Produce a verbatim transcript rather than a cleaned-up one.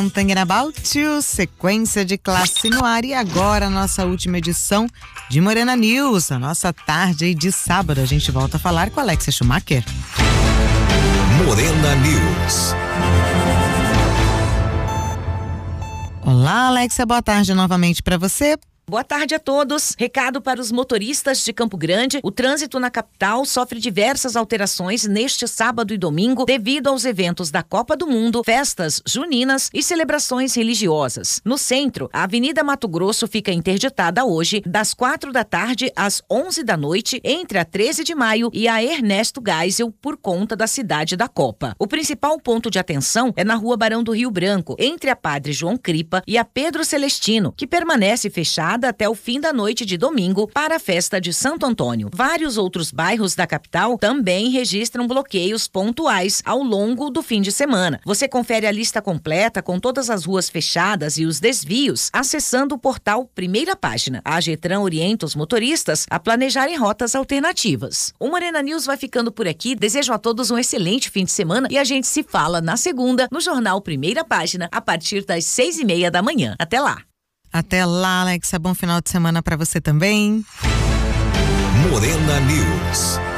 Thinking About You, sequência de classe no ar. E agora a nossa última edição de Morena News, a nossa tarde aí de sábado. A gente volta a falar com a Alexia Schumacher. Morena News. Olá, Alexia, boa tarde novamente para você. Boa tarde a todos. Recado para os motoristas de Campo Grande. O trânsito na capital sofre diversas alterações neste sábado e domingo devido aos eventos da Copa do Mundo, festas juninas e celebrações religiosas. No centro, a Avenida Mato Grosso fica interditada hoje das quatro da tarde às onze da noite entre a treze de maio e a Ernesto Geisel por conta da cidade da Copa. O principal ponto de atenção é na Rua Barão do Rio Branco, entre a Padre João Cripa e a Pedro Celestino, que permanece fechada até o fim da noite de domingo para a festa de Santo Antônio. Vários outros bairros da capital também registram bloqueios pontuais ao longo do fim de semana. Você confere a lista completa com todas as ruas fechadas e os desvios acessando o portal Primeira Página. A Getran orienta os motoristas a planejarem rotas alternativas. O Morena News vai ficando por aqui. Desejo a todos um excelente fim de semana e a gente se fala na segunda no jornal Primeira Página a partir das seis e meia da manhã. Até lá! Até lá, Alexia. Bom final de semana para você também. Morena News.